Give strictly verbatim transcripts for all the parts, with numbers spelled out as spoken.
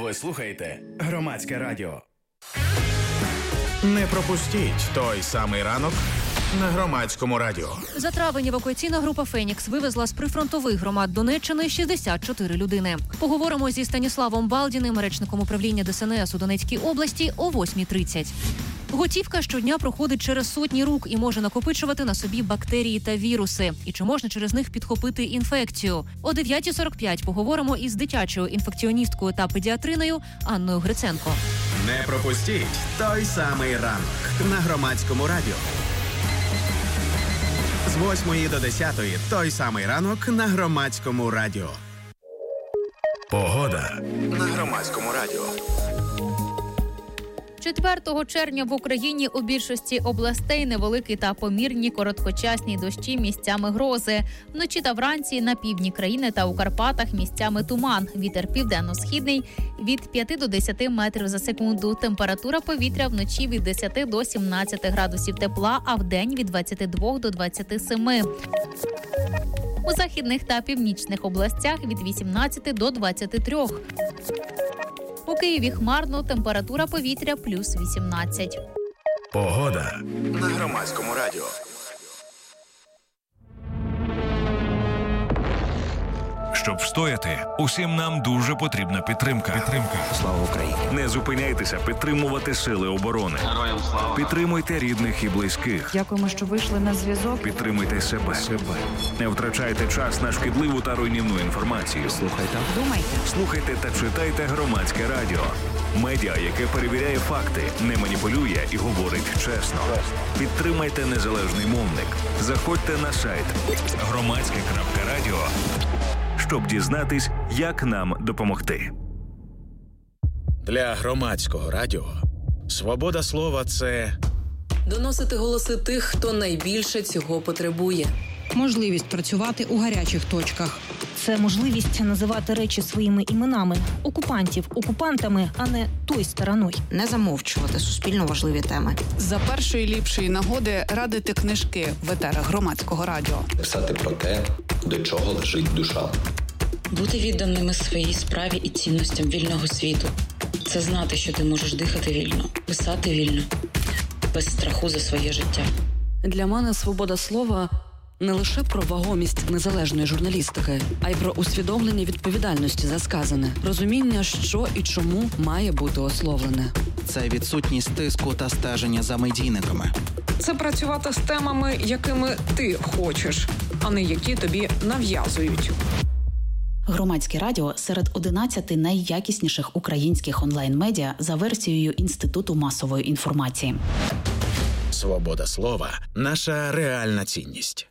Ви слухаєте Громадське радіо. Не пропустіть той самий ранок на Громадському радіо. За травень евакуаційна група «Фенікс» вивезла з прифронтових громад Донеччини шістдесят чотири людини. Поговоримо зі Станіславом Балдіним, речником управління Де Ес Ен Ес у Донецькій області, о восьмій тридцять. Готівка щодня проходить через сотні рук і може накопичувати на собі бактерії та віруси. І чи можна через них підхопити інфекцію? О дев'ятій сорок п'ять поговоримо із дитячою інфекціоністкою та педіатриною Анною Гриценко. Не пропустіть той самий ранок на Громадському радіо. З восьмої до десятої той самий ранок на Громадському радіо. Погода на Громадському радіо. четвертого червня в Україні у більшості областей невеликі та помірні короткочасні дощі, місцями грози. Вночі та вранці на півдні країни та у Карпатах місцями туман. Вітер південно-східний від п'яти до десяти метрів за секунду. Температура повітря вночі від десяти до сімнадцяти градусів тепла, а вдень від двадцяти двох до двадцяти семи. У західних та північних областях від вісімнадцяти до двадцяти трьох. У Києві хмарно, температура повітря плюс вісімнадцять. Погода на Громадському радіо. Щоб встояти, усім нам дуже потрібна підтримка. Підтримка. Слава Україні! Не зупиняйтеся підтримувати сили оборони. Героям слава! Підтримуйте рідних і близьких. Дякуємо, що вийшли на зв'язок. Підтримуйте себе. себе. Не втрачайте час на шкідливу та руйнівну інформацію. Слухайте. Думайте. Слухайте та читайте Громадське радіо. Медіа, яке перевіряє факти, не маніпулює і говорить чесно. Підтримайте незалежний мовник. Заходьте на сайт громадське крапка радіо, щоб дізнатись, як нам допомогти. Для Громадського радіо свобода слова – це доносити голоси тих, хто найбільше цього потребує. Можливість працювати у гарячих точках. Це можливість називати речі своїми іменами. Окупантів окупантами, а не той стороною. Не замовчувати суспільно важливі теми. За першої ліпшої нагоди радити книжки в етерах Громадського радіо. Писати про те, до чого лежить душа. Бути відданими своїй справі і цінностям вільного світу. Це знати, що ти можеш дихати вільно, писати вільно, без страху за своє життя. Для мене свобода слова – не лише про вагомість незалежної журналістики, а й про усвідомлення відповідальності за сказане, розуміння, що і чому має бути ословлене. Це відсутність тиску та стеження за медійниками. Це працювати з темами, якими ти хочеш, а не які тобі нав'язують. Громадське радіо серед одинадцяти найякісніших українських онлайн-медіа за версією Інституту масової інформації. свобода слова – наша реальна цінність.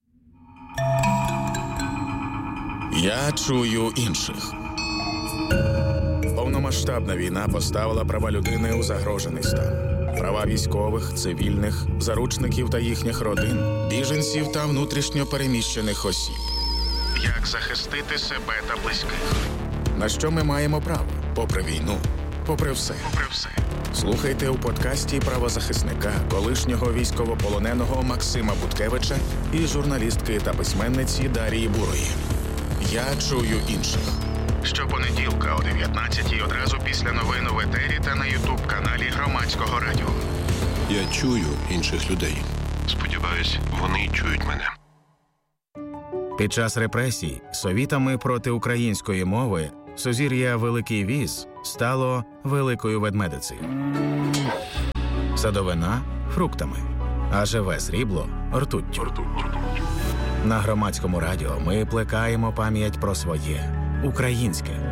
Я чую інших. Повномасштабна війна поставила права людини у загрожений стан. Права військових, цивільних, заручників та їхніх родин, біженців та внутрішньо переміщених осіб. Як захистити себе та близьких? На що ми маємо право? Попри війну, попри все. Попри все. Слухайте у подкасті правозахисника, колишнього військовополоненого Максима Буткевича і журналістки та письменниці Дарії Бурої. Я чую інших. Щопонеділка о дев'ятнадцятій одразу після новин в етері та на ютуб-каналі Громадського радіо. Я чую інших людей. Сподіваюсь, вони чують мене. Під час репресій совітами проти української мови сузір'я Великий Віз стало Великою Ведмедицею. Садовина – фруктами, а живе срібло – ртуттю. На Громадському радіо ми плекаємо пам'ять про своє – українське.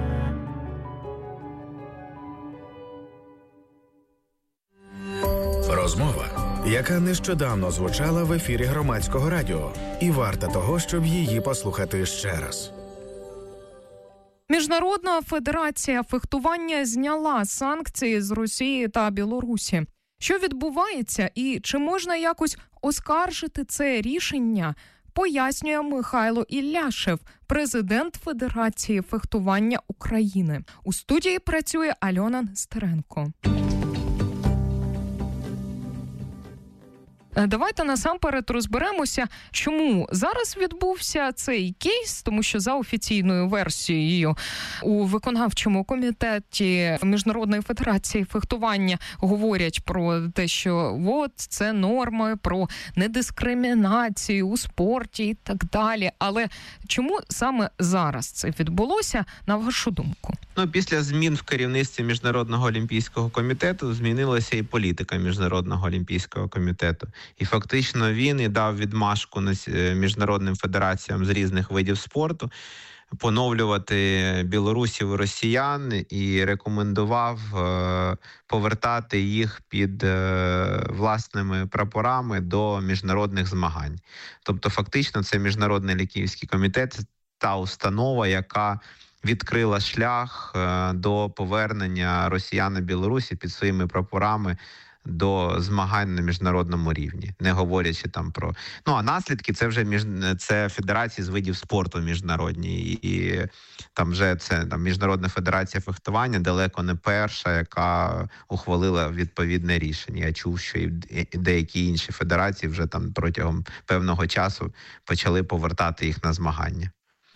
Розмова, яка нещодавно звучала в ефірі Громадського радіо, і варта того, щоб її послухати ще раз. Міжнародна федерація фехтування зняла санкції з Росії та Білорусі. Що відбувається і чи можна якось оскаржити це рішення, пояснює Михайло Ілляшев, президент Федерації фехтування України. У студії працює Альона Нестеренко. Давайте насамперед розберемося, чому зараз відбувся цей кейс, тому що за офіційною версією у виконавчому комітеті Міжнародної федерації фехтування говорять про те, що от це норми про недискримінацію у спорті і так далі. Але чому саме зараз це відбулося, на вашу думку? Ну, після змін в керівництві Міжнародного олімпійського комітету змінилася і політика Міжнародного олімпійського комітету. І фактично він і дав відмашку міжнародним федераціям з різних видів спорту поновлювати білорусів і росіян і рекомендував е, повертати їх під е, власними прапорами до міжнародних змагань. Тобто фактично це Міжнародний олімпійський комітет, та установа, яка відкрила шлях е, до повернення росіян і Білорусі під своїми прапорами до змагань на міжнародному рівні, не говорячи там про... Ну, а наслідки це вже між... це федерації з видів спорту міжнародні. І, і там вже це там, Міжнародна федерація фехтування далеко не перша, яка ухвалила відповідне рішення. Я чув, що і деякі інші федерації вже там протягом певного часу почали повертати їх на змагання.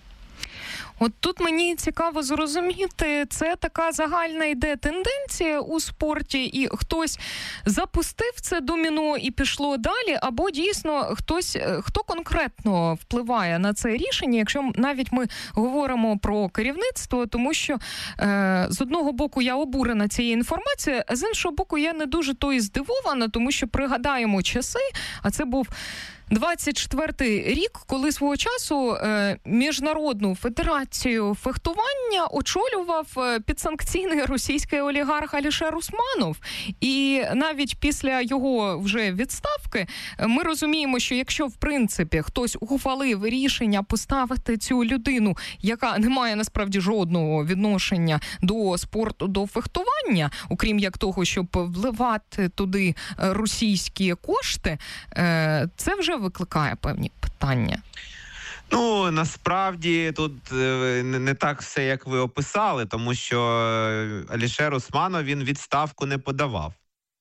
От тут мені цікаво зрозуміти, це така загальна йде тенденція у спорті, і хтось запустив це доміно і пішло далі, або дійсно хтось, хто конкретно впливає на це рішення, якщо навіть ми говоримо про керівництво, тому що е, з одного боку я обурена цією інформацією, а з іншого боку я не дуже то і здивована, тому що пригадаємо часи, а це був двадцять четвертий рік, коли свого часу е, Міжнародну федерацію фехтування очолював е, підсанкційний російський олігарх Алішер Усманов. І навіть після його вже відставки е, ми розуміємо, що якщо, в принципі, хтось ухвалив рішення поставити цю людину, яка не має насправді жодного відношення до спорту, до фехтування, окрім як того, щоб вливати туди російські кошти, е, це вже викликає певні питання. Ну, насправді, тут е, не так все, як ви описали, тому що Алішер Усманов, він відставку не подавав.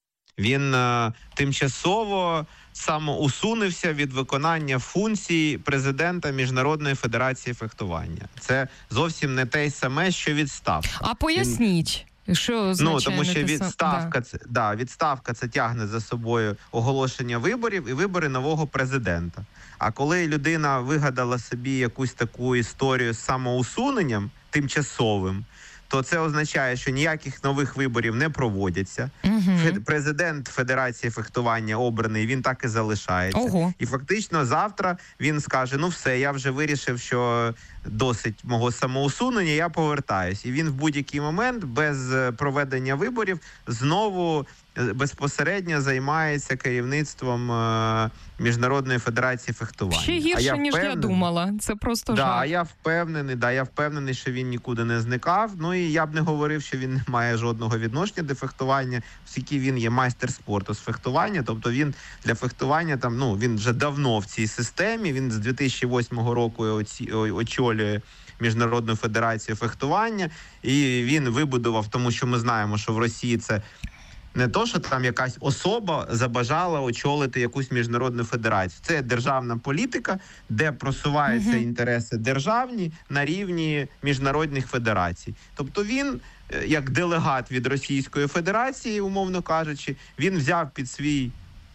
Він е, тимчасово самоусунувся від виконання функцій президента Міжнародної федерації фехтування. Це зовсім не те й саме, що відставка. А поясніть. Що ну, тому що відставка, да. Це, да, відставка це тягне за собою оголошення виборів і вибори нового президента. А коли людина вигадала собі якусь таку історію з самоусуненням тимчасовим, то це означає, що ніяких нових виборів не проводяться. Угу. Президент Федерації фехтування обраний, він так і залишається. Ого. І фактично завтра він скаже, ну все, я вже вирішив, що досить мого самоусунення, я повертаюсь. І він в будь-який момент без проведення виборів знову безпосередньо займається керівництвом е, Міжнародної федерації фехтування. Ще гірше, я ніж я думала. Це просто да, жах. Я впевнений, да, я впевнений, що він нікуди не зникав. Ну і я б не говорив, що він не має жодного відношення до фехтування, оскільки він є майстер спорту з фехтування. Тобто він для фехтування там, ну, він вже давно в цій системі. Він з дві тисячі восьмого року оці, очолює Міжнародну федерацію фехтування. І він вибудував, тому що ми знаємо, що в Росії це не то, що там якась особа забажала очолити якусь міжнародну федерацію. Це державна політика, де просуваються uh-huh. інтереси державні на рівні міжнародних федерацій. Тобто він, як делегат від Російської Федерації, умовно кажучи, він взяв під свій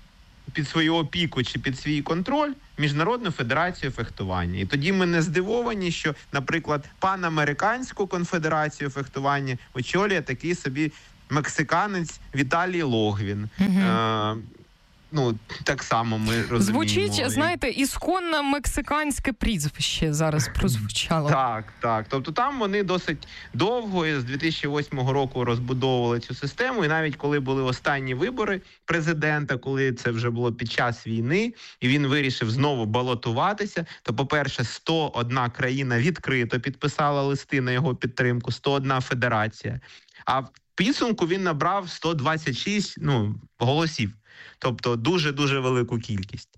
під свою опіку чи під свій контроль Міжнародну федерацію фехтування. І тоді ми не здивовані, що, наприклад, панамериканську конфедерацію фехтування очолює такий собі мексиканець Віталій Логвін. Угу. Е, ну, так само ми розуміємо. Звучить, знаєте, ісконне мексиканське прізвище зараз прозвучало. Так, так. Тобто там вони досить довго, з дві тисячі восьмого року розбудовували цю систему, і навіть коли були останні вибори президента, коли це вже було під час війни, і він вирішив знову балотуватися, то, по-перше, сто одна країна відкрито підписала листи на його підтримку, сто одна федерація. А в підсумку він набрав сто двадцять шість ну, голосів. Тобто дуже-дуже велику кількість.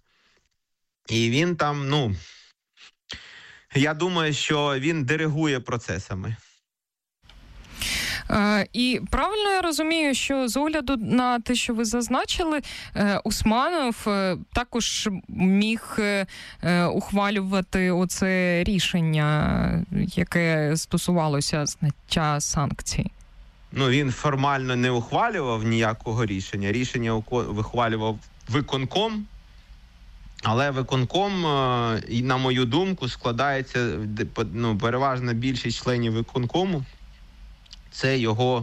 І він там, ну, я думаю, що він диригує процесами. Е, і правильно я розумію, що з огляду на те, що ви зазначили, е, Усманов е, також міг е, ухвалювати оце рішення, яке стосувалося зняття санкцій? Ну, він формально не ухвалював ніякого рішення. Рішення ухвалював виконком, але виконком, на мою думку, складається, ну, переважна більшість членів виконкому – це його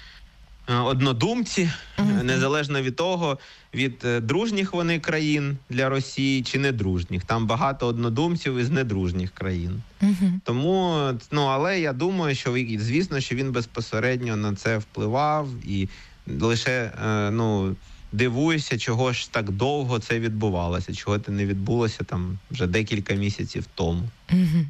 однодумці, uh-huh. незалежно від того, від дружніх вони країн для Росії чи недружніх. Там багато однодумців із недружніх країн. Uh-huh. Тому, ну, але я думаю, що, звісно, що він безпосередньо на це впливав і лише, ну, дивуюся, чого ж так довго це відбувалося, чого це не відбулося там вже декілька місяців тому. Uh-huh.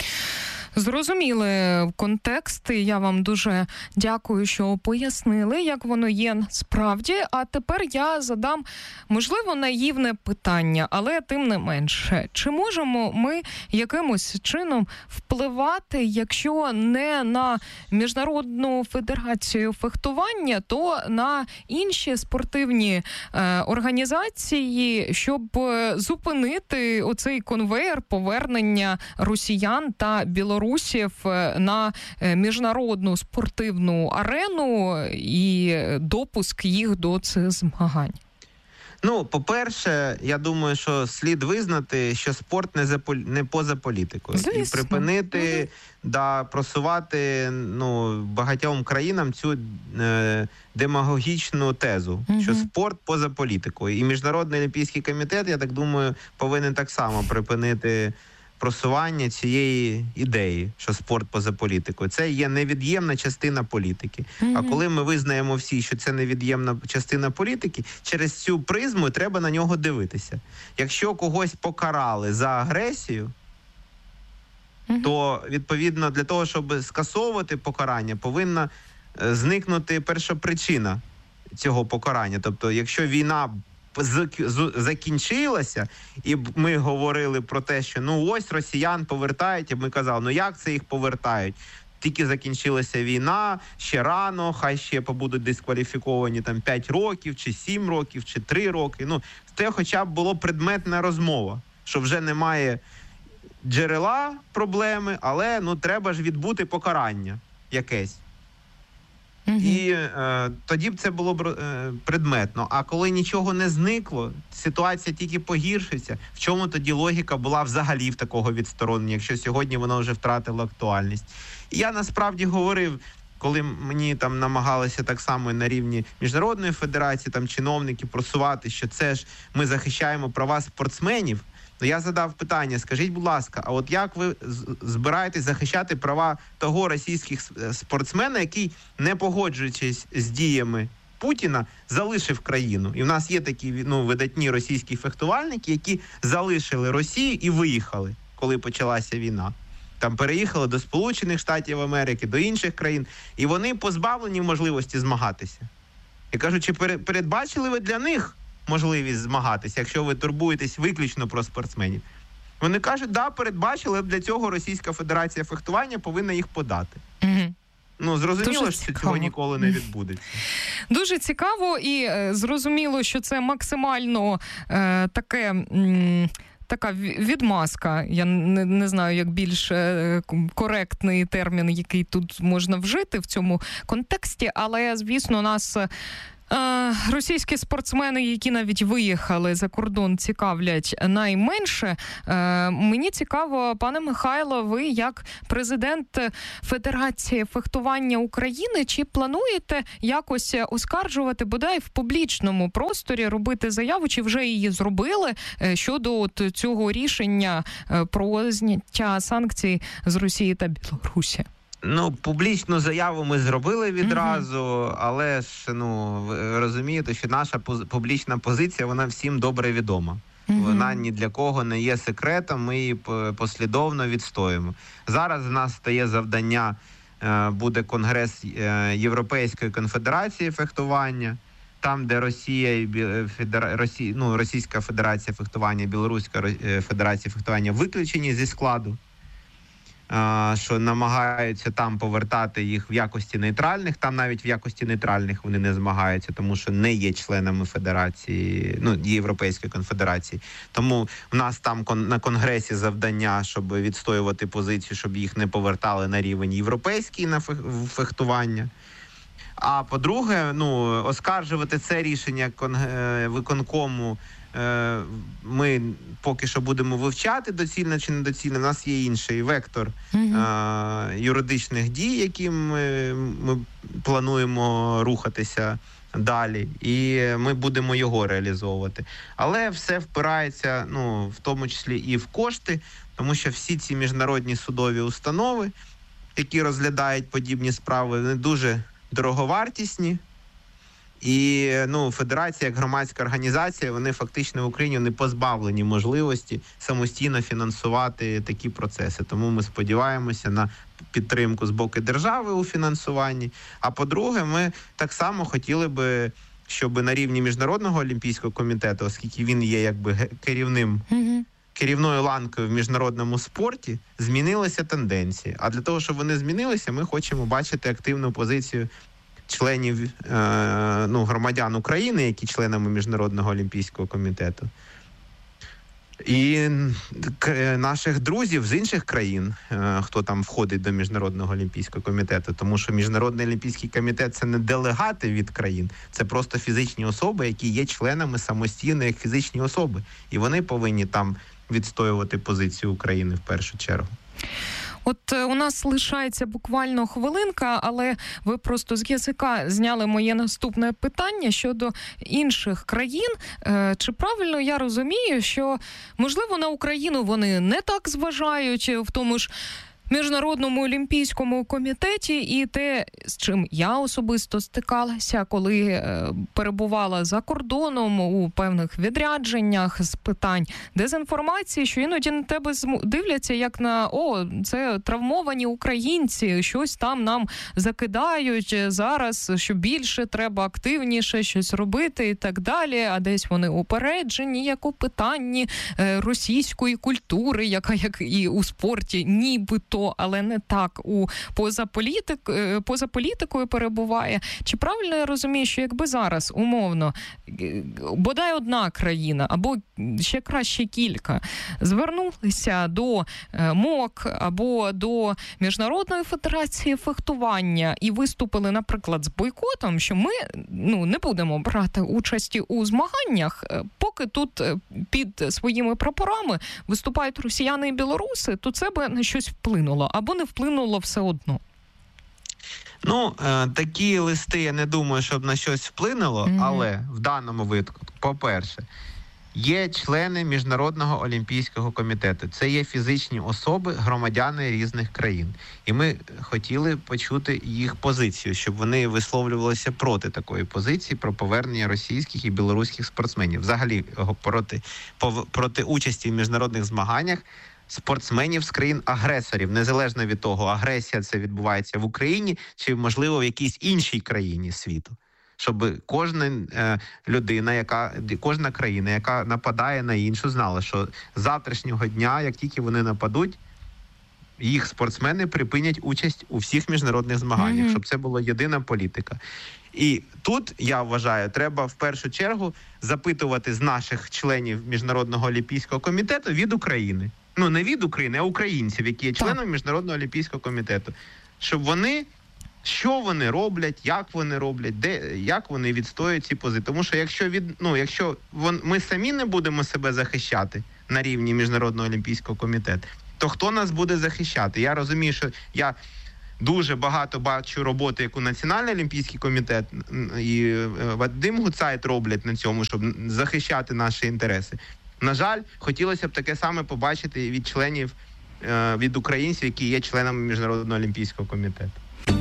Зрозуміли контекст, і я вам дуже дякую, що пояснили, як воно є справді. А тепер я задам, можливо, наївне питання, але тим не менше. Чи можемо ми якимось чином впливати, якщо не на Міжнародну федерацію фехтування, то на інші спортивні е, організації, щоб зупинити оцей конвейер повернення росіян та білорусів на міжнародну спортивну арену і допуск їх до цих змагань? Ну, по-перше, я думаю, що слід визнати, що спорт не, за, не поза політикою. Звісно. І припинити, mm-hmm. да, просувати, ну, багатьом країнам цю е, демагогічну тезу, mm-hmm. що спорт поза політикою. І Міжнародний олімпійський комітет, я так думаю, повинен так само припинити просування цієї ідеї, що спорт поза політикою. Це є невід'ємна частина політики. Mm-hmm. А коли ми визнаємо всі, що це невід'ємна частина політики, через цю призму треба на нього дивитися. Якщо когось покарали за агресію, mm-hmm. то, відповідно, для того, щоб скасовувати покарання, повинна зникнути першопричина цього покарання. Тобто, якщо війна закінчилася, і ми говорили про те, що ну ось росіян повертають, і ми казали, ну як це їх повертають? Тільки закінчилася війна, ще рано, хай ще побудуть дискваліфіковані там п'ять років, чи сім років, чи три роки. Ну, це хоча б було предметна розмова, що вже немає джерела проблеми, але ну треба ж відбути покарання якесь. Mm-hmm. І е, тоді б це було б е, предметно. А коли нічого не зникло, ситуація тільки погіршиться. В чому тоді логіка була взагалі в такого відсторонення, якщо сьогодні воно вже втратило актуальність? І я насправді говорив, коли мені там намагалися так само на рівні Міжнародної федерації, там чиновники просувати, що це ж ми захищаємо права спортсменів, то я задав питання, скажіть, будь ласка, а от як ви збираєтесь захищати права того російських спортсмена, який, не погоджуючись з діями Путіна, залишив країну? І в нас є такі, ну, видатні російські фехтувальники, які залишили Росію і виїхали, коли почалася війна. Там переїхали до Сполучених Штатів Америки, до інших країн, і вони позбавлені можливості змагатися. Я кажу, чи передбачили ви для них можливість змагатися, якщо ви турбуєтесь виключно про спортсменів? Вони кажуть, да, передбачили, для цього Російська Федерація фехтування повинна їх подати. Угу. Ну, зрозуміло, Дуже що цікаво. Цього ніколи не відбудеться. Дуже цікаво і е, зрозуміло, що це максимально е, таке... М- Така відмазка, я не, не знаю, як більш е, коректний термін, який тут можна вжити в цьому контексті, але, звісно, нас е, російські спортсмени, які навіть виїхали за кордон, цікавлять найменше. Е, мені цікаво, пане Михайло, ви як президент Федерації фехтування України, чи плануєте якось оскаржувати, бодай в публічному просторі, робити заяву, чи вже її зробили щодо от цього рішення про зняття санкцій з Росії та Білорусі? Ну, публічну заяву ми зробили відразу, mm-hmm. але ж, ну, ви розумієте, що наша публічна позиція, вона всім добре відома. Mm-hmm. Вона ні для кого не є секретом, ми її послідовно відстоїмо. Зараз в нас стає завдання, буде Конгрес Європейської конфедерації фехтування, там, де Росія і Федера... Росія, ну, Російська Федерація фехтування, Білоруська Федерація фехтування виключені зі складу. що намагаються там повертати їх в якості нейтральних. Там навіть в якості нейтральних вони не змагаються, тому що не є членами Федерації, ну, Європейської конфедерації. Тому в нас там на Конгресі завдання, щоб відстоювати позицію, щоб їх не повертали на рівень європейський на фехтування. А по-друге, ну, оскаржувати це рішення виконкому ми поки що будемо вивчати, доцільно чи недоцільно. У нас є інший вектор mm-hmm. а, юридичних дій, яким ми, ми плануємо рухатися далі, і ми будемо його реалізовувати. Але все впирається, ну, в тому числі і в кошти, тому що всі ці міжнародні судові установи, які розглядають подібні справи, вони дуже дороговартісні. І, ну, федерація як громадська організація, вони фактично в Україні не позбавлені можливості самостійно фінансувати такі процеси. Тому ми сподіваємося на підтримку з боку держави у фінансуванні. А по-друге, ми так само хотіли би, щоб на рівні Міжнародного олімпійського комітету, оскільки він є якби керівним, mm-hmm. керівною ланкою в міжнародному спорті, змінилася тенденція. А для того, щоб вони змінилися, ми хочемо бачити активну позицію членів, е, ну, громадян України, які членами Міжнародного олімпійського комітету, і к, наших друзів з інших країн, е, хто там входить до Міжнародного олімпійського комітету, тому що Міжнародний олімпійський комітет – це не делегати від країн, це просто фізичні особи, які є членами самостійно як фізичні особи, і вони повинні там відстоювати позицію України в першу чергу. От у нас лишається буквально хвилинка, але ви просто з язика зняли моє наступне питання щодо інших країн. Чи правильно я розумію, що, можливо, на Україну вони не так зважають в тому ж Міжнародному олімпійському комітеті, і те, з чим я особисто стикалася, коли е, перебувала за кордоном у певних відрядженнях з питань дезінформації, що іноді на тебе дивляться як на «О, це травмовані українці, щось там нам закидають зараз, що більше треба активніше щось робити» і так далі, а десь вони упереджені, як у питанні е, російської культури, яка як і у спорті нібито, але не так, у поза, політик, поза політикою перебуває. Чи правильно я розумію, що якби зараз, умовно, бодай одна країна, або ще краще кілька, звернулися до МОК або до Міжнародної федерації фехтування і виступили, наприклад, з бойкотом, що ми, ну, не будемо брати участі у змаганнях, поки тут під своїми прапорами виступають росіяни і білоруси, то це би на щось вплинуло. Або не вплинуло все одно? Ну, е, такі листи, я не думаю, щоб на щось вплинуло, mm-hmm. але в даному випадку, по-перше, є члени Міжнародного олімпійського комітету. Це є фізичні особи, громадяни різних країн. І ми хотіли почути їх позицію, щоб вони висловлювалися проти такої позиції, про повернення російських і білоруських спортсменів. Взагалі, проти, проти участі в міжнародних змаганнях спортсменів з країн-агресорів, незалежно від того, агресія це відбувається в Україні чи, можливо, в якійсь іншій країні світу. Щоб кожна е, людина, яка, кожна країна, яка нападає на іншу, знала, що з завтрашнього дня, як тільки вони нападуть, їх спортсмени припинять участь у всіх міжнародних змаганнях, mm-hmm. щоб це була єдина політика. І тут, я вважаю, треба в першу чергу запитувати з наших членів Міжнародного олімпійського комітету від України. Ну, не від України, а українців, які є членами Міжнародного олімпійського комітету. Щоб вони, що вони роблять, як вони роблять, де, як вони відстоюють ці позиції. Тому що якщо, від, ну, якщо вон, ми самі не будемо себе захищати на рівні Міжнародного олімпійського комітету, то хто нас буде захищати? Я розумію, що я дуже багато бачу роботи, яку Національний олімпійський комітет і Вадим Гуцайт роблять на цьому, щоб захищати наші інтереси. На жаль, хотілося б таке саме побачити від членів, від українців, які є членами Міжнародного олімпійського комітету.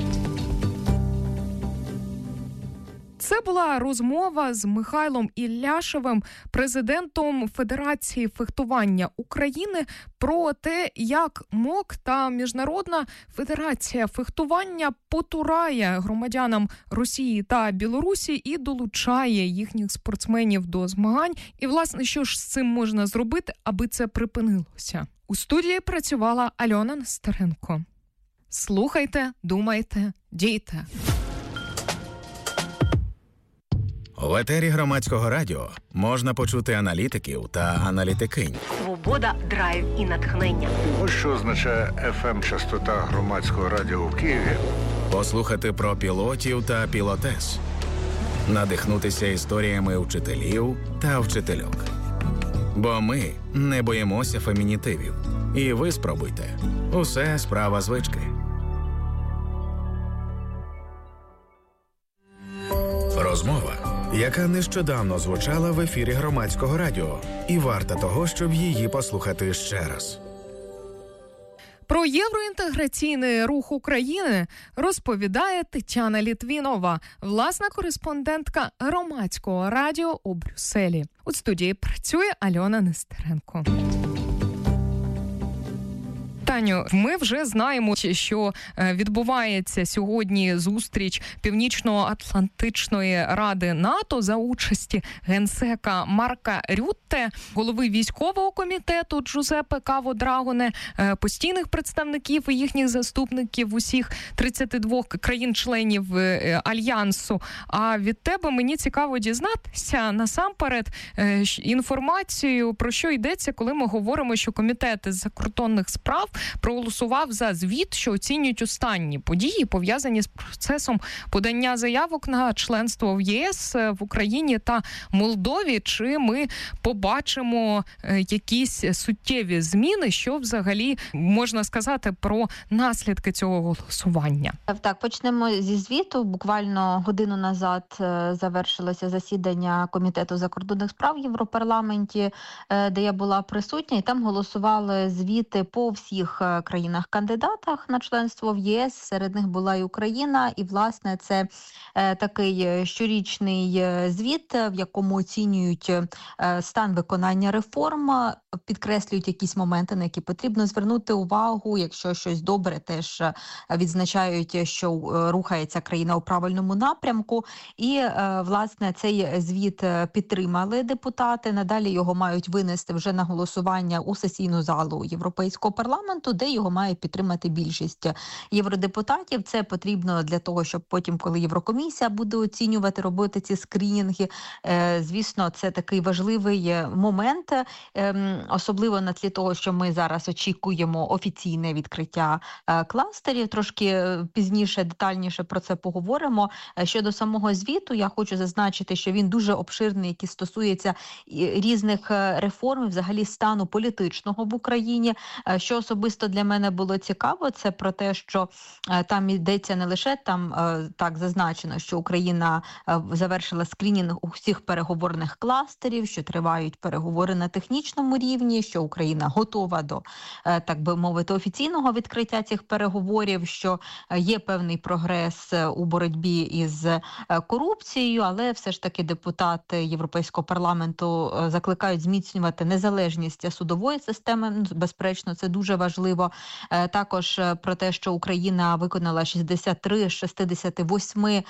Це була розмова з Михайлом Ілляшевим, президентом Федерації фехтування України, про те, як МОК та Міжнародна федерація фехтування потурає громадянам Росії та Білорусі і долучає їхніх спортсменів до змагань. І, власне, що ж з цим можна зробити, аби це припинилося? У студії працювала Альона Нестеренко. Слухайте, думайте, дійте. В етері Громадського радіо можна почути аналітиків та аналітикинь. Свобода, драйв і натхнення. Ось що означає еф ем-частота Громадського радіо в Києві. Послухати про пілотів та пілотес. Надихнутися історіями вчителів та вчительок. Бо ми не боїмося фемінітивів. І ви спробуйте. Усе справа звички. Розмова, яка нещодавно звучала в ефірі Громадського радіо, і варта того, щоб її послухати ще раз. Про євроінтеграційний рух України розповідає Тетяна Літвінова, власна кореспондентка Громадського радіо у Брюсселі. У студії працює Альона Нестеренко. Таню, ми вже знаємо, що відбувається сьогодні зустріч Північно-Атлантичної ради НАТО за участі генсека Марка Рютте, голови військового комітету Джузеппе Каво Драгоне, постійних представників і їхніх заступників усіх тридцяти двох країн-членів Альянсу. А від тебе мені цікаво дізнатися насамперед інформацію, про що йдеться, коли ми говоримо, що комітет з закордонних справ проголосував за звіт, що оцінюють останні події, пов'язані з процесом подання заявок на членство в ЄС в Україні та Молдові. Чи ми побачимо якісь суттєві зміни, що взагалі можна сказати про наслідки цього голосування? Так, почнемо зі звіту. Буквально годину назад завершилося засідання Комітету закордонних справ в Європарламенті, де я була присутня, і там голосували звіти по всіх країнах-кандидатах на членство в ЄС. Серед них була і Україна. І, власне, це е, такий щорічний звіт, в якому оцінюють е, стан виконання реформ, підкреслюють якісь моменти, на які потрібно звернути увагу. Якщо щось добре, теж відзначають, що рухається країна у правильному напрямку. І, е, власне, цей звіт підтримали депутати. Надалі його мають винести вже на голосування у сесійну залу Європейського парламенту, де його має підтримати більшість євродепутатів. Це потрібно для того, щоб потім, коли Єврокомісія буде оцінювати, робити ці скринінги, звісно, це такий важливий момент, особливо на тлі того, що ми зараз очікуємо офіційне відкриття кластерів. Трошки пізніше, детальніше про це поговоримо. Щодо самого звіту, я хочу зазначити, що він дуже обширний, який стосується різних реформ, взагалі стану політичного в Україні. Що особисто для мене було цікаво, це про те, що там йдеться не лише там так зазначено, що Україна завершила скринінг усіх переговорних кластерів, що тривають переговори на технічному рівні, що Україна готова до, так би мовити, офіційного відкриття цих переговорів, що є певний прогрес у боротьбі із корупцією, але все ж таки депутати Європейського парламенту закликають зміцнювати незалежність судової системи. Безперечно, це дуже важливо. Також про те, що Україна виконала шістдесят три з шістдесят вісім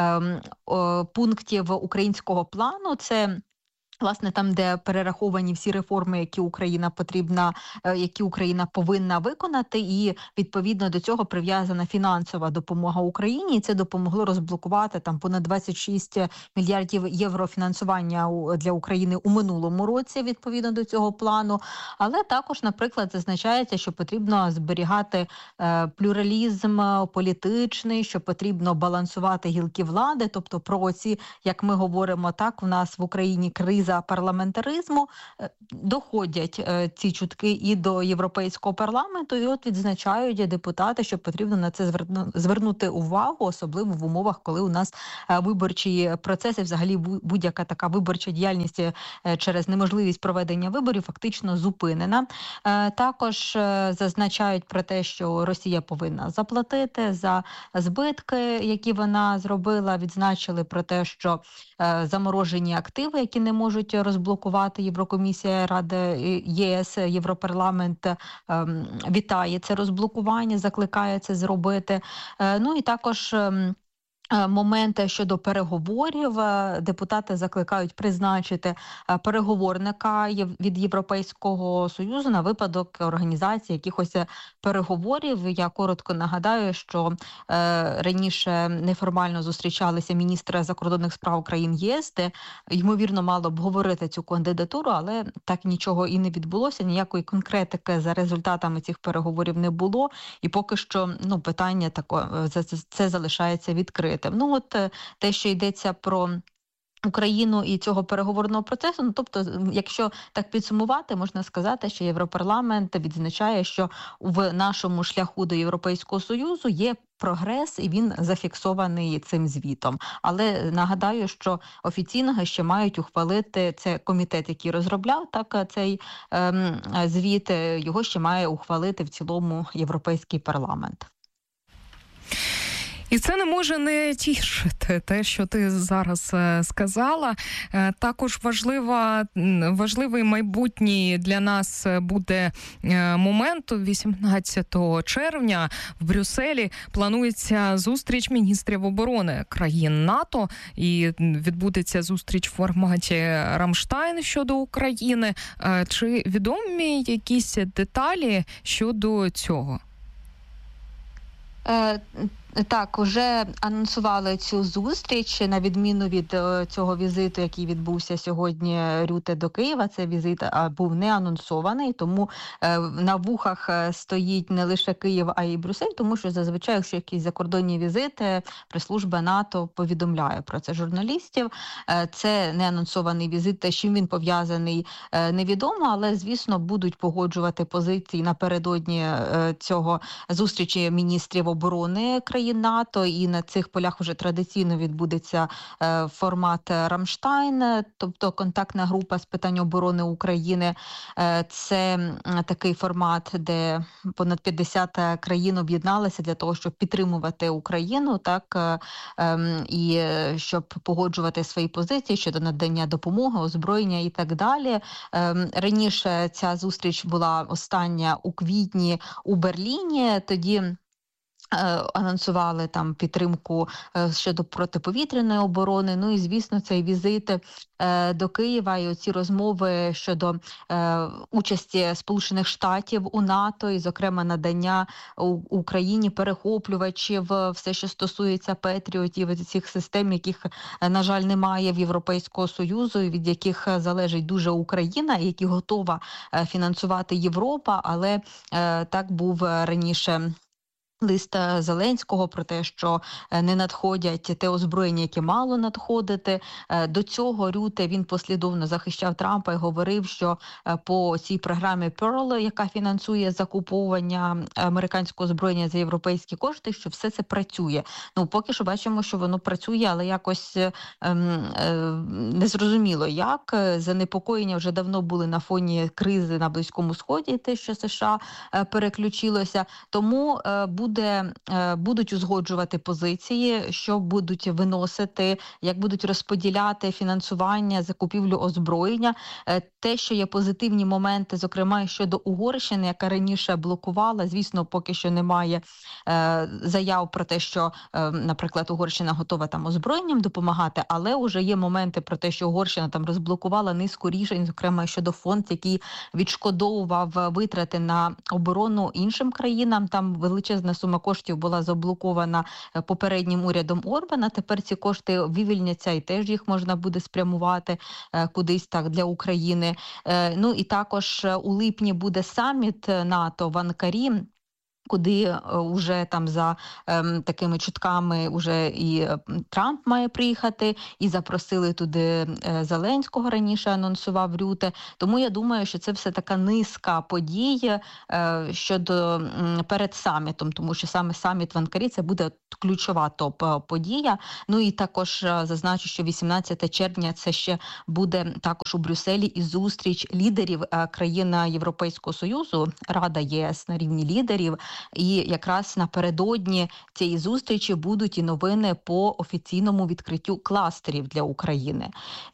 пунктів українського плану. Це власне, там, де перераховані всі реформи, які Україна потрібна, які Україна повинна виконати, і відповідно до цього прив'язана фінансова допомога Україні. І це допомогло розблокувати там понад двадцять шість мільярдів євро фінансування для України у минулому році, відповідно до цього плану. Але також, наприклад, зазначається, що потрібно зберігати е, плюралізм політичний, що потрібно балансувати гілки влади, тобто про оці, як ми говоримо, так, в нас в Україні криза за парламентаризму, доходять е, ці чутки і до Європейського парламенту, і от відзначають депутати, що потрібно на це зверну, звернути увагу, особливо в умовах, коли у нас е, виборчі процеси, взагалі будь-яка така виборча діяльність е, через неможливість проведення виборів фактично зупинена. Е, також е, зазначають про те, що Росія повинна заплатити за збитки, які вона зробила, відзначили про те, що е, заморожені активи, які не можуть розблокувати Єврокомісія, Рада, ЄС, Європарламент ем, вітає це розблокування, закликає це зробити. Е, ну і також ем, моменти щодо переговорів. Депутати закликають призначити переговорника від Європейського Союзу на випадок організації якихось переговорів. Я коротко нагадаю, що раніше неформально зустрічалися міністри закордонних справ країн ЄС, де, ймовірно, мало обговорити цю кандидатуру, але так нічого і не відбулося, ніякої конкретики за результатами цих переговорів не було, і поки що ну, питання тако, це, це залишається відкритим. Ну от те, що йдеться про Україну і цього переговорного процесу, ну тобто, якщо так підсумувати, можна сказати, що Європарламент відзначає, що в нашому шляху до Європейського Союзу є прогрес, і він зафіксований цим звітом. Але нагадаю, що офіційно ще мають ухвалити, це комітет, який розробляв так цей ем, звіт, його ще має ухвалити в цілому Європейський парламент. І це не може не тішити, те, що ти зараз сказала. Також важлива, важливий майбутній для нас буде момент. вісімнадцятого червня в Брюсселі планується зустріч міністрів оборони країн НАТО. І відбудеться зустріч в форматі Рамштайн щодо України. Чи відомі якісь деталі щодо цього? Е, Так, вже анонсували цю зустріч, на відміну від цього візиту, який відбувся сьогодні Рюте до Києва. Цей візит був не анонсований, тому на вухах стоїть не лише Київ, а й Брюссель, тому що зазвичай, якщо якісь закордонні візити, прес-служба НАТО повідомляє про це журналістів. Це не анонсований візит, те, з чим він пов'язаний, невідомо, але, звісно, будуть погоджувати позиції напередодні цього зустрічі міністрів оборони країн НАТО, і на цих полях вже традиційно відбудеться е, формат Рамштайн, тобто контактна група з питань оборони України. Е, це е, такий формат, де понад п'ятдесят країн об'єдналися для того, щоб підтримувати Україну, так, е, е, і щоб погоджувати свої позиції щодо надання допомоги, озброєння і так далі. Е, раніше ця зустріч була остання у квітні у Берліні, тоді анонсували там підтримку щодо протиповітряної оборони. Ну і, звісно, цей візит до Києва і оці розмови щодо участі Сполучених Штатів у НАТО і, зокрема, надання Україні перехоплювачів, все, що стосується Петріотів, цих систем, яких, на жаль, немає в Європейського Союзу, і від яких залежить дуже Україна, і які готова фінансувати Європа, але так був раніше лист Зеленського про те, що не надходять те озброєння, яке мало надходити. До цього Рюте, він послідовно захищав Трампа і говорив, що по цій програмі Pearl, яка фінансує закуповування американського озброєння за європейські кошти, що все це працює. Ну, поки що бачимо, що воно працює, але якось ем, ем, незрозуміло як. Занепокоєння вже давно були на фоні кризи на Близькому Сході, те, що США переключилося. Тому е, Буде, будуть узгоджувати позиції, що будуть виносити, як будуть розподіляти фінансування, закупівлю озброєння. Те, що є позитивні моменти, зокрема щодо Угорщини, яка раніше блокувала, звісно, поки що немає е, заяв про те, що, е, наприклад, Угорщина готова там озброєнням допомагати, але вже є моменти про те, що Угорщина там розблокувала низку рішень, зокрема щодо фонд, який відшкодовував витрати на оборону іншим країнам. Там величезна сума коштів була заблокована попереднім урядом Орбана. Тепер ці кошти вивільняться і теж їх можна буде спрямувати кудись так для України. Ну і також у липні буде саміт НАТО в Анкарі, куди вже там за ем, такими чутками вже і Трамп має приїхати, і запросили туди е, Зеленського, раніше анонсував Рюте. Тому я думаю, що це все така низка подій е, щодо м, перед самітом, тому що саме саміт в Анкарі це буде ключова топ-подія. Ну і також зазначу, що вісімнадцятого червня це ще буде також у Брюсселі і зустріч лідерів е, країн Європейського Союзу, Рада ЄС на рівні лідерів. І якраз напередодні цієї зустрічі будуть і новини по офіційному відкриттю кластерів для України.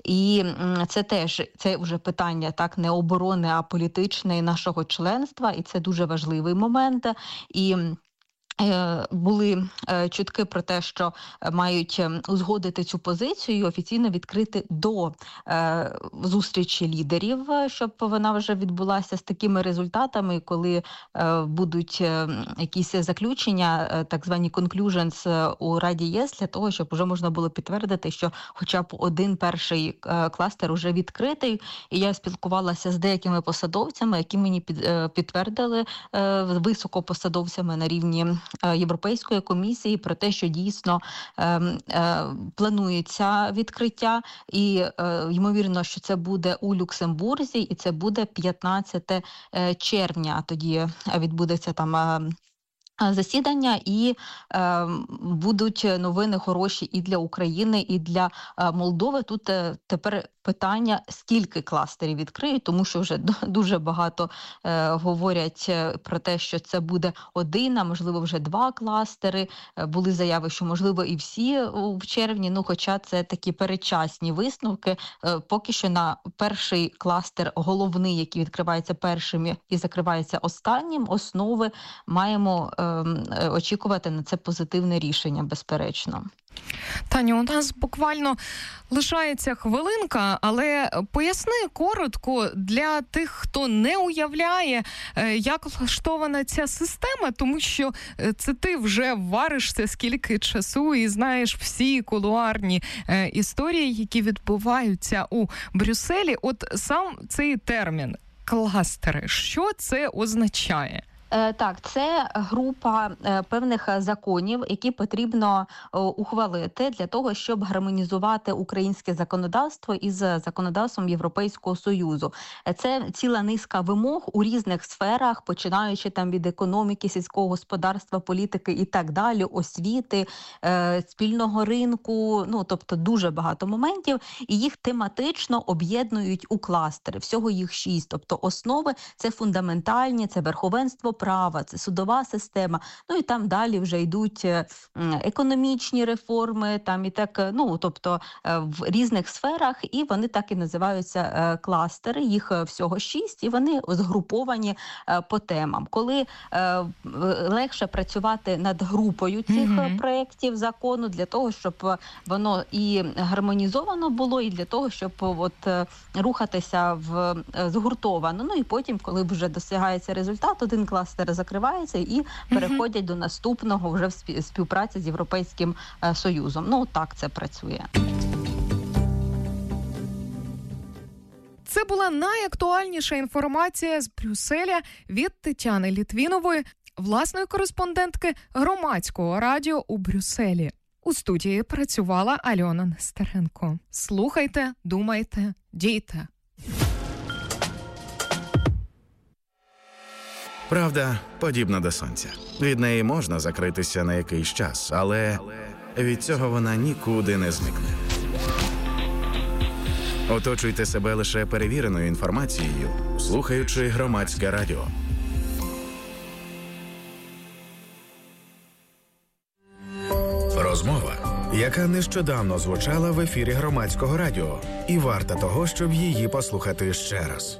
І це теж, це вже питання так не оборони, а політичне нашого членства, і це дуже важливий момент. І Були чутки про те, що мають узгодити цю позицію і офіційно відкрити до зустрічі лідерів, щоб вона вже відбулася з такими результатами, коли будуть якісь заключення, так звані conclusions у Раді ЄС, для того, щоб вже можна було підтвердити, що хоча б один перший кластер уже відкритий. І я спілкувалася з деякими посадовцями, які мені підтвердили, високопосадовцями на рівні Європейської комісії, про те, що дійсно е, е, планується відкриття, і е, ймовірно, що це буде у Люксембурзі, і це буде п'ятнадцятого червня. Тоді відбудеться там е, засідання, і е, будуть новини хороші і для України, і для е, Молдови. Тут е, тепер питання, скільки кластерів відкриють, тому що вже дуже багато е, говорять про те, що це буде один, а можливо вже два кластери. Е, були заяви, що можливо і всі в червні, ну хоча це такі передчасні висновки. Е, поки що на перший кластер, головний, який відкривається першим і закривається останнім, основи маємо е, очікувати на це позитивне рішення, безперечно. Таню, у нас буквально лишається хвилинка, але поясни коротко для тих, хто не уявляє, як влаштована ця система, тому що це ти вже варишся скільки часу і знаєш всі кулуарні історії, які відбуваються у Брюсселі. От сам цей термін «кластери», що це означає? Так, це група певних законів, які потрібно ухвалити для того, щоб гармонізувати українське законодавство із законодавством Європейського Союзу. Це ціла низка вимог у різних сферах, починаючи там від економіки, сільського господарства, політики і так далі, освіти, спільного ринку, ну, тобто дуже багато моментів, і їх тематично об'єднують у кластери. Всього їх шість, тобто основи – це фундаментальні, це верховенство права, це судова система, ну і там далі вже йдуть економічні реформи, там і так, ну, тобто в різних сферах, і вони так і називаються кластери, їх всього шість, і вони згруповані по темам. Коли легше працювати над групою цих mm-hmm. проєктів закону, для того, щоб воно і гармонізовано було, і для того, щоб от рухатися в згуртовано. Ну і потім, коли вже досягається результат, один кластер закривається і переходять mm-hmm. до наступного вже в співпраці з Європейським Союзом. Ну, так це працює. Це була найактуальніша інформація з Брюсселя від Тетяни Літвінової, власної кореспондентки Громадського радіо у Брюсселі. У студії працювала Альона Нестеренко. Слухайте, думайте, дійте. Правда подібна до сонця. Від неї можна закритися на якийсь час, але від цього вона нікуди не зникне. Оточуйте себе лише перевіреною інформацією, слухаючи Громадське радіо. Розмова, яка нещодавно звучала в ефірі Громадського радіо, і варта того, щоб її послухати ще раз.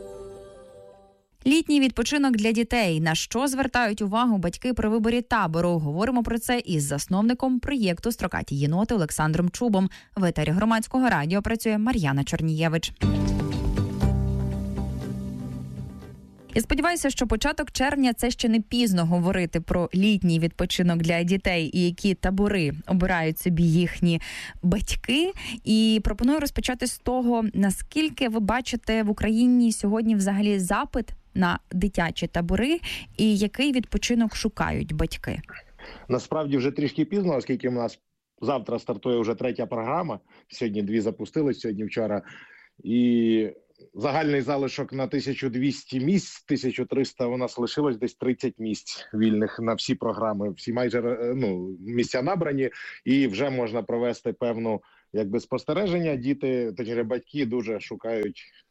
Літній відпочинок для дітей. На що звертають увагу батьки при виборі табору? Говоримо про це із засновником проєкту «Строкаті єноти» Олександром Чубом. В етері Громадського радіо працює Мар'яна Чорнієвич. Я сподіваюся, що початок червня – це ще не пізно говорити про літній відпочинок для дітей і які табори обирають собі їхні батьки. І пропоную розпочати з того, наскільки ви бачите в Україні сьогодні взагалі запит на дитячі табори і який відпочинок шукають батьки? Насправді вже трішки пізно, оскільки у нас завтра стартує вже третя програма. Сьогодні дві запустились, сьогодні вчора. І загальний залишок на тисячу двісті місць, тисячу триста у нас лишилось десь тридцять місць вільних на всі програми. Всі майже ну, місця набрані і вже можна провести певну якби спостереження. Діти, точніше батьки дуже шукають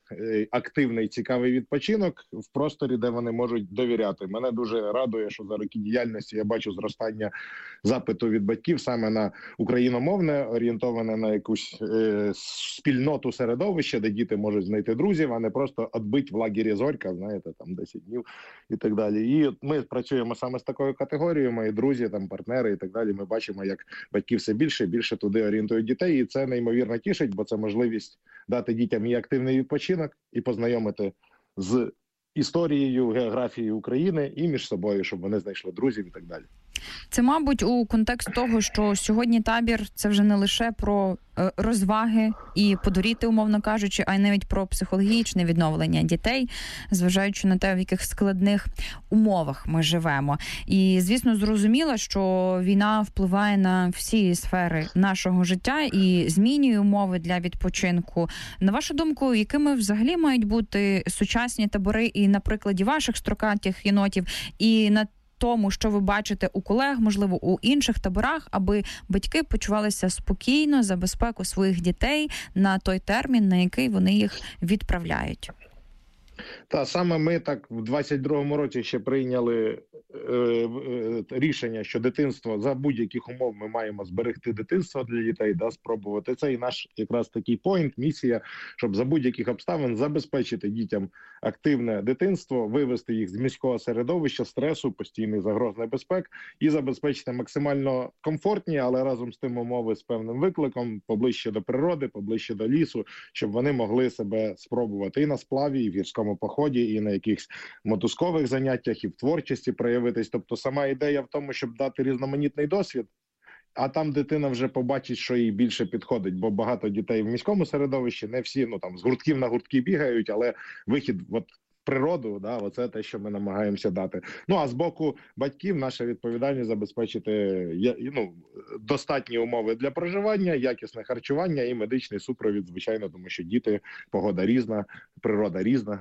активний, цікавий відпочинок в просторі, де вони можуть довіряти. Мене дуже радує, що за роки діяльності я бачу зростання запиту від батьків саме на україномовне, орієнтоване на якусь е, спільноту середовища, де діти можуть знайти друзів, а не просто відбити в лагері Зорька, знаєте, там десять днів і так далі. І от ми працюємо саме з такою категорією, мої друзі, там партнери і так далі. Ми бачимо, як батьки все більше і більше туди орієнтують дітей, і це неймовірно тішить, бо це можливість дати дітям і активний відпочинок, і познайомити з історією, географією України і між собою, щоб вони знайшли друзів і так далі. Це, мабуть, у контекст того, що сьогодні табір – це вже не лише про розваги і подуріти, умовно кажучи, а й навіть про психологічне відновлення дітей, зважаючи на те, в яких складних умовах ми живемо. І, звісно, зрозуміло, що війна впливає на всі сфери нашого життя і змінює умови для відпочинку. На вашу думку, якими взагалі мають бути сучасні табори і на прикладі ваших строкатих єнотів, і на тому, що ви бачите у колег, можливо, у інших таборах, аби батьки почувалися спокійно за безпеку своїх дітей на той термін, на який вони їх відправляють? Та саме ми так в двадцять другому році ще прийняли е, е, рішення, що дитинство за будь-яких умов ми маємо зберегти дитинство для дітей, да, спробувати. Це і наш якраз такий поінт, місія, щоб за будь-яких обставин забезпечити дітям активне дитинство, вивести їх з міського середовища, стресу, постійних загроз небезпек і забезпечити максимально комфортні, але разом з тим умови з певним викликом, поближче до природи, поближче до лісу, щоб вони могли себе спробувати і на сплаві, і в гірському поході, і на якихось мотузкових заняттях, і в творчості проявитись. Тобто сама ідея в тому, щоб дати різноманітний досвід, а там дитина вже побачить, що їй більше підходить, бо багато дітей в міському середовищі, не всі, ну там з гуртків на гуртки бігають, але вихід от в природу, да, оце те, що ми намагаємося дати. Ну, а з боку батьків наша відповідальність забезпечити ну, достатні умови для проживання, якісне харчування і медичний супровід, звичайно, тому що діти, погода різна, природа різна.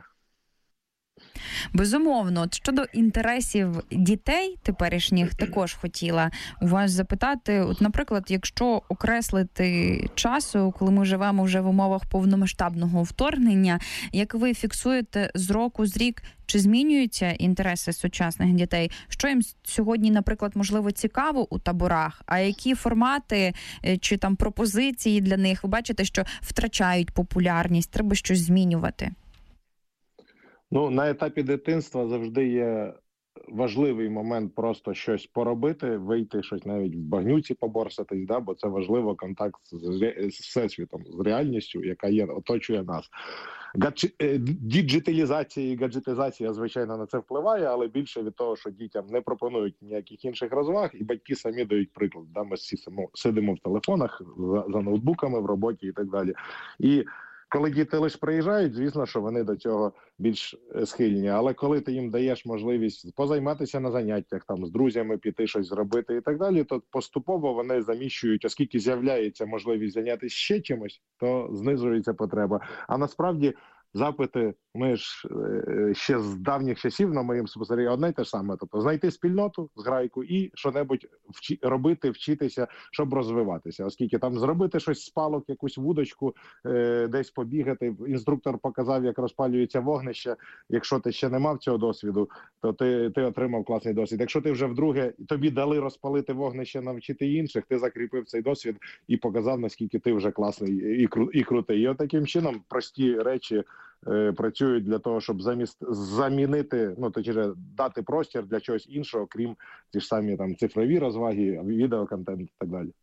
Безумовно. От щодо інтересів дітей теперішніх, також хотіла у вас запитати. От, наприклад, якщо окреслити часу, коли ми живемо вже в умовах повномасштабного вторгнення, як ви фіксуєте з року з рік, чи змінюються інтереси сучасних дітей? Що їм сьогодні, наприклад, можливо, цікаво у таборах? А які формати чи там пропозиції для них, ви бачите, що втрачають популярність, треба щось змінювати? Ну, на етапі дитинства завжди є важливий момент просто щось поробити, вийти, щось навіть в багнюці поборсатись, да, бо це важливо, контакт з, з всесвітом, з реальністю, яка є, оточує нас. Гаджи... Діджиталізація і гаджетизація, звичайно, на це впливає, але більше від того, що дітям не пропонують ніяких інших розваг, і батьки самі дають приклад. Да, ми всі сидимо в телефонах, за, за ноутбуками, в роботі і так далі. І коли діти лише приїжджають, звісно, що вони до цього більш схильні. Але коли ти їм даєш можливість позайматися на заняттях, там з друзями піти щось зробити і так далі, то поступово вони заміщують, оскільки з'являється можливість зайнятися ще чимось, то знижується потреба. А насправді запити, ми ж е, ще з давніх часів на моїм спостеріганні одне й те ж саме. Тобто знайти спільноту, зграйку і що-небудь вчи, робити, вчитися, щоб розвиватися. Оскільки там зробити щось з палок, якусь вудочку, е, десь побігати. Інструктор показав, як розпалюється вогнище. Якщо ти ще не мав цього досвіду, то ти, ти отримав класний досвід. Якщо ти вже вдруге, тобі дали розпалити вогнище, навчити інших, ти закріпив цей досвід і показав, наскільки ти вже класний і, кру, і крутий. І отаким чином прості речі е, працюють для того, щоб заміст замінити, ну точніше, дати простір для чогось іншого, крім ті ж самі там цифрові розваги, відеоконтент і так далі.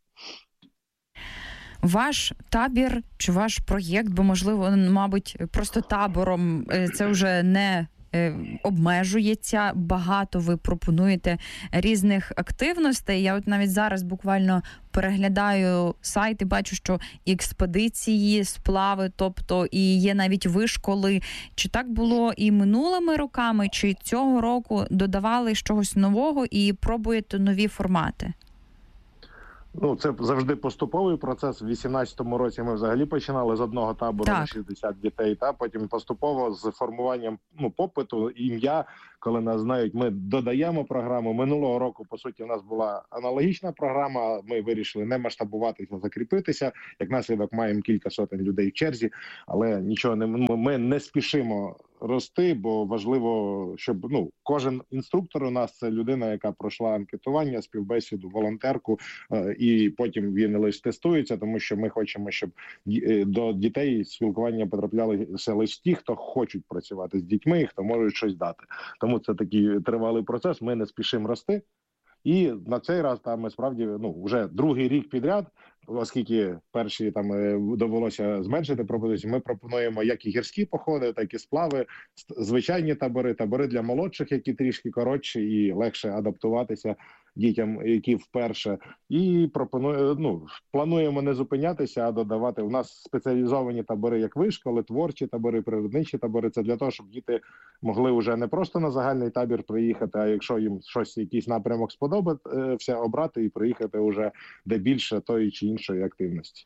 Ваш табір чи ваш проєкт, бо можливо, мабуть, просто табором це вже не обмежується, багато ви пропонуєте різних активностей. Я от навіть зараз буквально переглядаю сайт і бачу, що експедиції, сплави, тобто і є навіть вишколи. Чи так було і минулими роками, чи цього року додавали чогось нового і пробуєте нові формати? Ну, це завжди поступовий процес. В вісімнадцятому році ми взагалі починали з одного табору так. на шістдесят дітей, та потім поступово з формуванням ну, попиту, ім'я коли нас знають, ми додаємо програму. Минулого року, по суті, у нас була аналогічна програма, ми вирішили не масштабуватися, закріпитися. Як наслідок маємо кілька сотень людей в черзі, але нічого не ми не спішимо рости, бо важливо, щоб ну кожен інструктор у нас це людина, яка пройшла анкетування, співбесіду, волонтерку, і потім він лише тестується, тому що ми хочемо, щоб до дітей спілкування потраплялися лише ті, хто хочуть працювати з дітьми, і хто можуть щось дати. Тому це такий тривалий процес. Ми не спішимо рости. І на цей раз там ми справді ну вже другий рік підряд, оскільки перші там довелося зменшити пропозицію, ми пропонуємо як і гірські походи, так і сплави, звичайні табори, табори для молодших, які трішки коротші і легше адаптуватися дітям, які вперше. І пропонуємо, ну, плануємо не зупинятися, а додавати. У нас спеціалізовані табори, як вишколи, творчі табори, природничі табори. Це для того, щоб діти могли вже не просто на загальний табір приїхати, а якщо їм щось, якийсь напрямок сподобається, обрати і приїхати вже де більше тої чи іншої активності.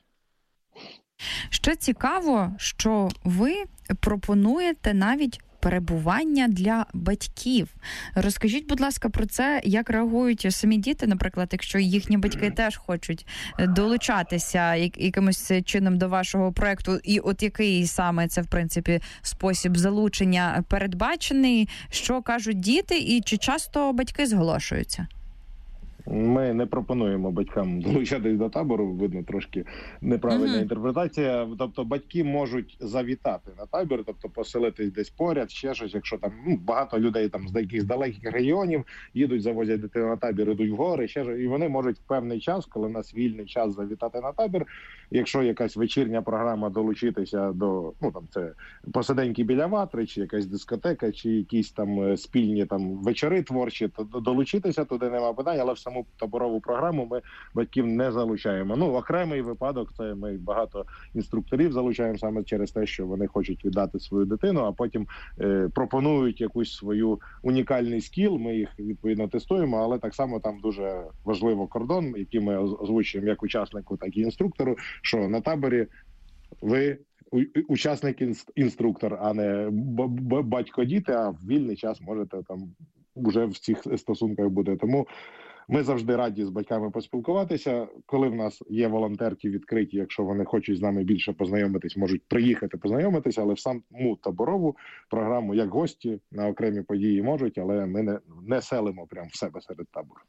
Що цікаво, що ви пропонуєте навіть перебування для батьків. Розкажіть, будь ласка, про це, як реагують самі діти, наприклад, якщо їхні батьки теж хочуть долучатися якимось чином до вашого проєкту, і от який саме це, в принципі, спосіб залучення передбачений, що кажуть діти, і чи часто батьки зголошуються? Ми не пропонуємо батькам долучатись до табору, видно, трошки неправильна uh-huh. інтерпретація. Тобто батьки можуть завітати на табір, тобто поселитись десь поряд, ще щось, якщо там ну, багато людей там з якихось далеких регіонів їдуть, завозять дитину на табір, ідуть в гори, ще щось, і вони можуть в певний час, коли у нас вільний час, завітати на табір. Якщо якась вечірня програма, долучитися до, ну там це посиденьки біля ватри, чи якась дискотека, чи якісь там спільні там вечори творчі, то долучитися туди нема питань, але в самому таборову програму ми батьків не залучаємо. Ну, окремий випадок, це ми багато інструкторів залучаємо саме через те, що вони хочуть віддати свою дитину, а потім е, пропонують якусь свою унікальний скіл, ми їх відповідно тестуємо, але так само там дуже важливо кордон, який ми озвучуємо як учаснику, так і інструктору, що на таборі ви учасник інструктор, а не батько-діти, а в вільний час можете там вже в цих стосунках бути. Тому ми завжди раді з батьками поспілкуватися. Коли в нас є волонтерки відкриті, якщо вони хочуть з нами більше познайомитись, можуть приїхати познайомитися, але в саму таборову програму, як гості на окремі події можуть, але ми не, не селимо прямо в себе серед табору.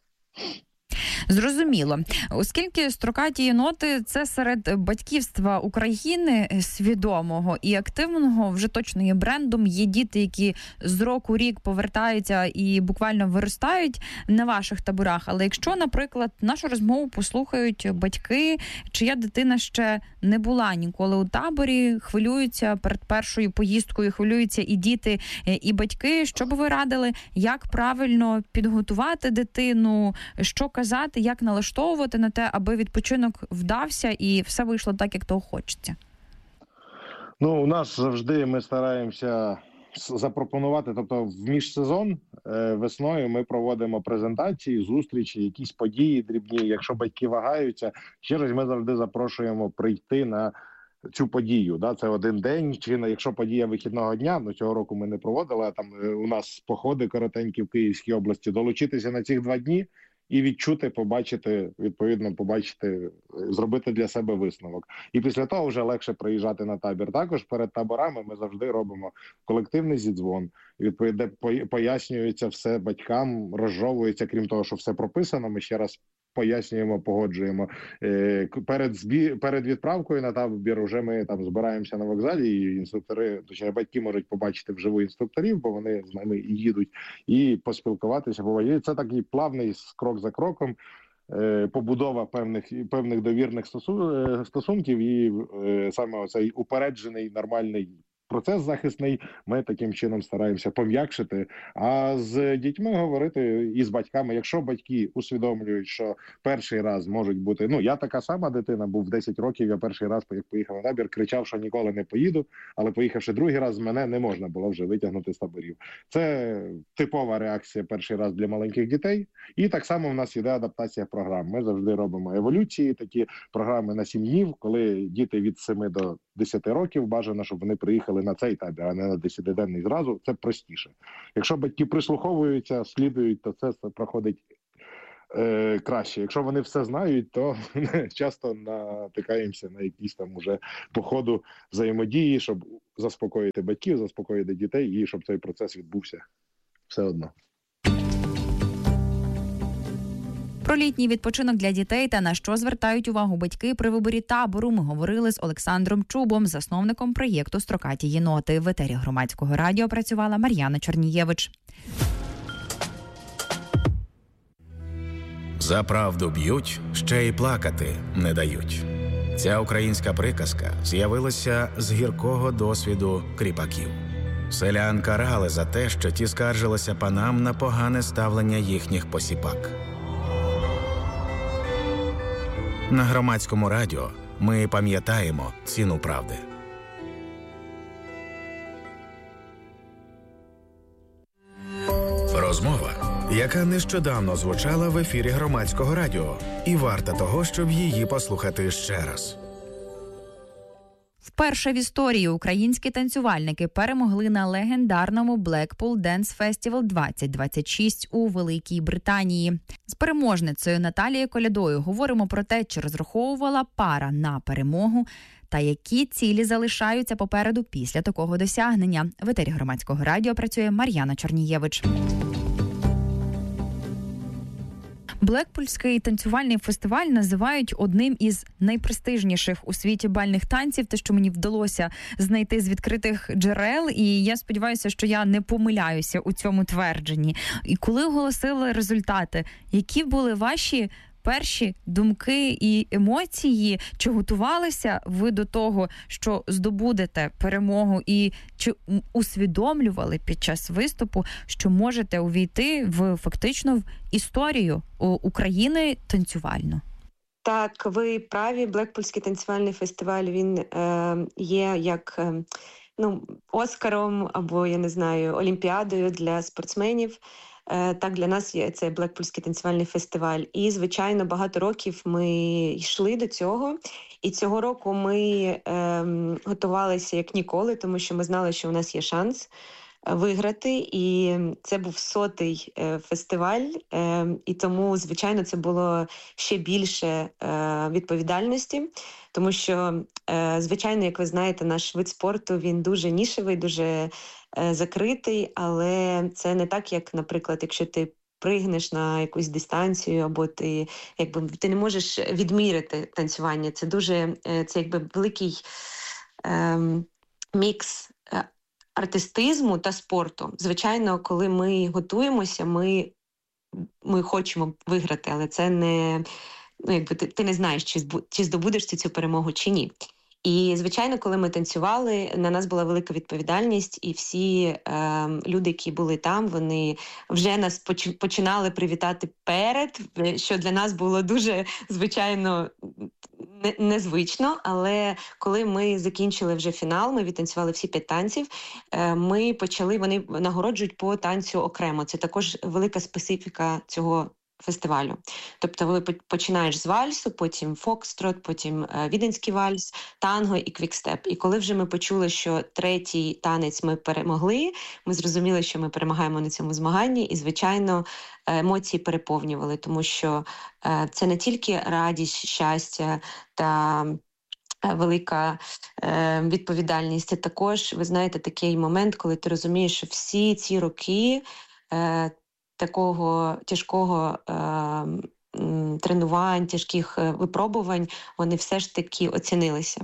Зрозуміло. Оскільки строкаті єноти – це серед батьківства України свідомого і активного, вже точно є брендом, є діти, які з року в рік повертаються і буквально виростають на ваших таборах. Але якщо, наприклад, нашу розмову послухають батьки, чия дитина ще не була ніколи у таборі, хвилюються перед першою поїздкою, хвилюються і діти, і батьки, що б ви радили, як правильно підготувати дитину, що казати, як налаштовувати на те, аби відпочинок вдався і все вийшло так, як того хочеться? Ну, у нас завжди ми стараємося запропонувати, тобто в міжсезон весною ми проводимо презентації, зустрічі, якісь події дрібні. Якщо батьки вагаються, ще раз ми завжди запрошуємо прийти на цю подію. Да? Це один день, чи якщо подія вихідного дня, ну цього року ми не проводили, а там у нас походи коротенькі в Київській області, долучитися на ці два дні і відчути, побачити, відповідно, побачити, зробити для себе висновок. І після того вже легше приїжджати на табір. Також перед таборами ми завжди робимо колективний зідзвон, відповідно, пояснюється все батькам, розжовується, крім того, що все прописано, ми ще раз пояснюємо, погоджуємо. Перед збі... перед відправкою на табір вже ми там збираємося на вокзалі, і інструктори, точніше, батьки можуть побачити вживу інструкторів, бо вони з нами їдуть, і поспілкуватися. І це такий плавний крок за кроком, побудова певних певних довірних стосунків, і саме оцей упереджений нормальний процес захисний ми таким чином стараємося пом'якшити. А з дітьми говорити і з батьками, якщо батьки усвідомлюють, що перший раз можуть бути, ну я така сама дитина, був в десять років, я перший раз, як поїхав на табір, кричав, що ніколи не поїду, але поїхавши другий раз, мене не можна було вже витягнути з таборів. Це типова реакція перший раз для маленьких дітей. І так само в нас іде адаптація програм. Ми завжди робимо еволюції, такі програми на сім днів, коли діти від семи до десяти років бажано, щоб вони приїхали вирішили на цей табір, а не на десятиденний зразу, це простіше. Якщо батьки прислуховуються, слідують, то це проходить е, краще. Якщо вони все знають, то часто натикаємося на якісь там уже по ходу взаємодії, щоб заспокоїти батьків, заспокоїти дітей і щоб цей процес відбувся все одно. Про літній відпочинок для дітей та на що звертають увагу батьки при виборі табору ми говорили з Олександром Чубом, засновником проєкту «Строкаті єноти». В етері Громадського радіо працювала Мар'яна Чорнієвич. За правду б'ють, ще й плакати не дають. Ця українська приказка з'явилася з гіркого досвіду кріпаків. Селян карали за те, що ті скаржилися панам на погане ставлення їхніх посіпак. На Громадському радіо ми пам'ятаємо ціну правди. Розмова, яка нещодавно звучала в ефірі Громадського радіо, і варта того, щоб її послухати ще раз. Вперше в історії українські танцювальники перемогли на легендарному Blackpool Dance Festival двадцять двадцять шість у Великій Британії. З переможницею Наталією Колядою говоримо про те, чи розраховувала пара на перемогу та які цілі залишаються попереду після такого досягнення. В етері Громадського радіо працює Мар'яна Чорнієвич. Блекпульський танцювальний фестиваль називають одним із найпрестижніших у світі бальних танців, те, що мені вдалося знайти з відкритих джерел, і я сподіваюся, що я не помиляюся у цьому твердженні. І коли оголосили результати, які були ваші перші думки і емоції? Чи готувалися ви до того, що здобудете перемогу, і чи усвідомлювали під час виступу, що можете увійти в фактично в історію України танцювальну? Так, ви праві. Блекпульський танцювальний фестиваль, він е, є як е, ну, Оскаром або, я не знаю, Олімпіадою для спортсменів. Так, для нас є це Блекпульський танцювальний фестиваль. І, звичайно, багато років ми йшли до цього. І цього року ми е, готувалися як ніколи, тому що ми знали, що у нас є шанс виграти. І це був сотий е, фестиваль. Е, і тому, звичайно, це було ще більше е, відповідальності. Тому що, е, звичайно, як ви знаєте, наш вид спорту, він дуже нішевий, дуже закритий, але це не так, як, наприклад, якщо ти пригнеш на якусь дистанцію, або ти, якби, ти не можеш відміряти танцювання. Це дуже, це якби великий ем, мікс артистизму та спорту. Звичайно, коли ми готуємося, ми, ми хочемо виграти, але це не, ну, якби ти, ти не знаєш, чи, чи здобудеш ти цю перемогу, чи ні. І, звичайно, коли ми танцювали, на нас була велика відповідальність, і всі е, люди, які були там, вони вже нас починали привітати перед, що для нас було дуже, звичайно, не, незвично. Але коли ми закінчили вже фінал, ми відтанцювали всі п'ять танців, е, ми почали, вони нагороджують по танцю окремо. Це також велика специфіка цього фестивалю. Тобто ви починаєш з вальсу, потім фокстрот, потім е, віденський вальс, танго і квікстеп. І коли вже ми почули, що третій танець ми перемогли, ми зрозуміли, що ми перемагаємо на цьому змаганні, і, звичайно, емоції переповнювали, тому що е, це не тільки радість, щастя та велика е, відповідальність. Це також, ви знаєте, такий момент, коли ти розумієш, що всі ці роки е, такого тяжкого е, тренувань, тяжких випробувань, вони все ж таки оцінилися.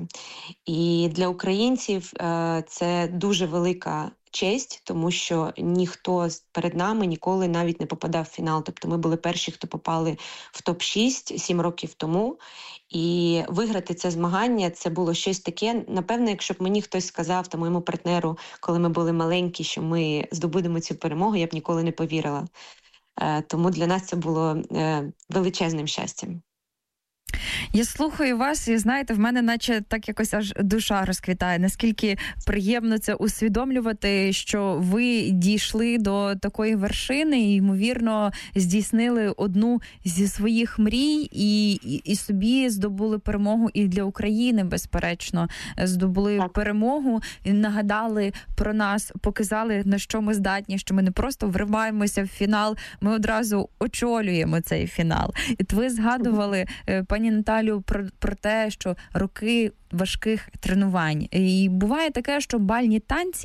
І для українців е, це дуже велика честь, тому що ніхто перед нами ніколи навіть не попадав в фінал. Тобто ми були перші, хто попали в топ шість сім років тому. І виграти це змагання, це було щось таке. Напевно, якщо б мені хтось сказав, та моєму партнеру, коли ми були маленькі, що ми здобудемо цю перемогу, я б ніколи не повірила. Тому для нас це було величезним щастям. Я слухаю вас, і знаєте, в мене наче так якось аж душа розквітає. Наскільки приємно це усвідомлювати, що ви дійшли до такої вершини і, ймовірно, здійснили одну зі своїх мрій і, і, і собі здобули перемогу і для України, безперечно. Здобули так. перемогу, і нагадали про нас, показали, на що ми здатні, що ми не просто вриваємося в фінал, ми одразу очолюємо цей фінал. І ви згадували, пані Наталю, про, про те, що роки важких тренувань. І буває таке, що бальні танці